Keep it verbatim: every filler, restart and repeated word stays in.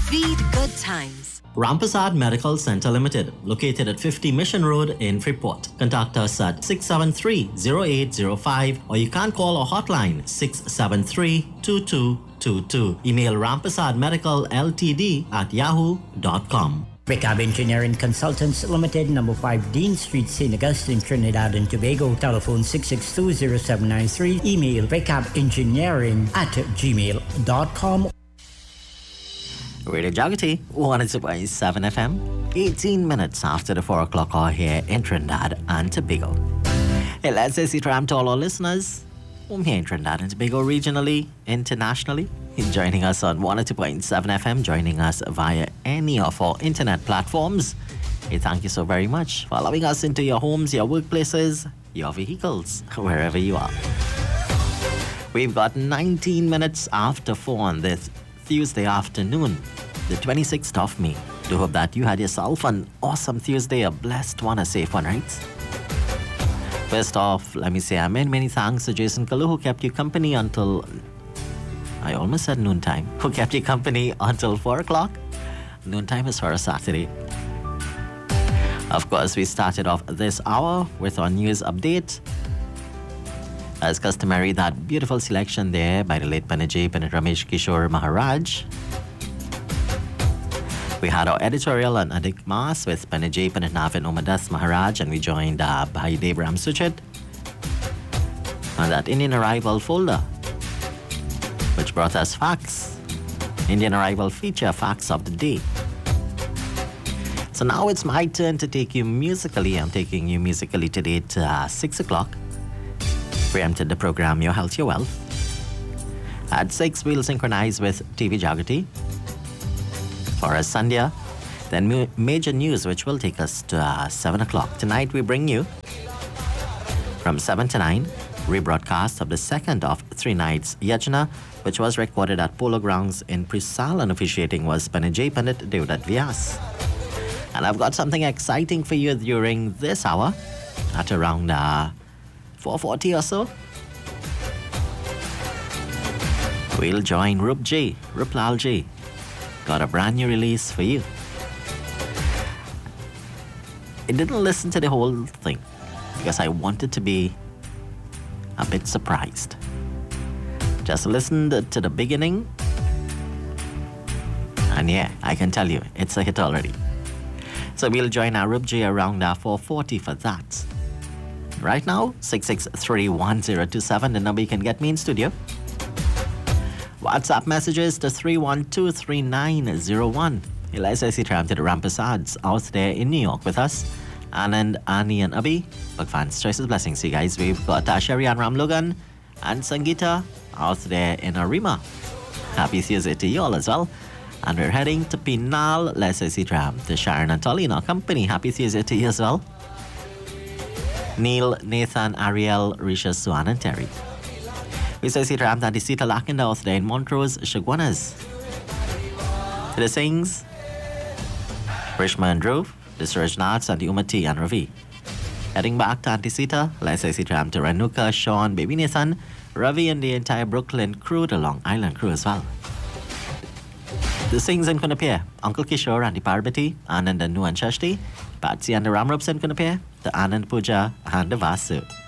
Feed good times. Rampasad Medical Center Limited, located at fifty Mission Road in Freeport. Contact us at six seven three, zero eight zero five or you can call our hotline six seven three, two two two two. Email rampasadmedicalltd at yahoo dot com. Recab Engineering Consultants Limited, number five Dean Street, Saint Augustine, Trinidad and Tobago. Telephone six six two, zero seven nine three. Email recabengineering at gmail dot com. Radio Jagati, one oh two point seven F M, eighteen minutes after the four o'clock hour here in Trinidad and Tobago. Hey, let's say Sitram to all our listeners. I'm here in Trinidad and Tobago, regionally, internationally. Joining us on one oh two point seven F M, joining us via any of our internet platforms. Hey, thank you so very much for allowing us into your homes, your workplaces, your vehicles, wherever you are. We've got nineteen minutes after four on this Tuesday afternoon, the twenty-sixth of May. Do hope that you had yourself an awesome Tuesday, a blessed one, a safe one, right? First off, let me say many, many thanks to Jason Kalu, who kept you company until, I almost said noontime, who kept you company until four o'clock. Noontime is for a Saturday. Of course, we started off this hour with our news update. As customary, that beautiful selection there by the late Panajay Panit Ramesh Kishore Maharaj. We had our editorial on Adik Mas with Panajay Panit Navin Omadas Maharaj, and we joined uh, Bhai Debram Suchit on that Indian Arrival folder, which brought us facts. Indian Arrival feature, facts of the day. So now it's my turn to take you musically. I'm taking you musically today to uh, six o'clock. Preempted the program Your Health, Your Wealth. At six, we'll synchronize with T V Jagati. For a Sandhya, then ma- major news, which will take us to uh, seven o'clock. Tonight, we bring you from seven to nine, rebroadcast of the second of three nights Yajna, which was recorded at Polo Grounds in Prisal, and officiating was Panajay Pandit Devdat Vyas. And I've got something exciting for you during this hour at around uh, four forty or so. We'll join Rup J, Ruplal J. Got a brand new release for you. I didn't listen to the whole thing because I wanted to be a bit surprised. Just listened to the beginning, and yeah, I can tell you, it's a hit already. So we'll join our Rup J around uh, four forty for that. Right now, six six three, one zero two seven, the number you can get me in studio. WhatsApp messages to three one two, three nine zero one. Eliza Sitram to the Rampasads out there in New York with us. Anand, Ani, and Abhi. Bhagwan's choices, blessings to you guys. We've got uh, Sherry and Ram Logan and Sangeeta out there in Arima. Happy Tuesday to you all as well. And we're heading to Pinal, Lesa Sitram, to Sharon and Tolly in our company. Happy Tuesday to you as well. Neil, Nathan, Ariel, Risha, Suan, and Terry. We say Sitram that is Sita Lakinda out there in Montrose, Shagwanas. To the Sings, Rishma and Dhruv, the Surajnaths, and the Umati and Ravi. Heading back to Auntie Sita, let's say Sitram to Renuka, Sean, Baby Nathan, Ravi, and the entire Brooklyn crew, the Long Island crew as well. The Sings in Kunapir, Uncle Kishore, Auntie Parvati, Anand and Nu and Shashti, Patsy and the Ramrups in Kunapir, the Anand Puja, and the Vasu.